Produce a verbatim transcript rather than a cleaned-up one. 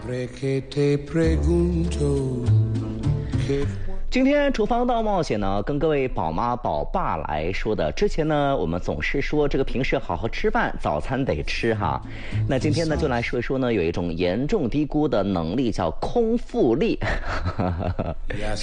今天厨房大冒险呢，跟各位宝妈宝爸来说的。之前呢，我们总是说这个平时好好吃饭，早餐得吃哈。那今天呢，就来说一说呢，有一种严重低估的能力叫空腹力。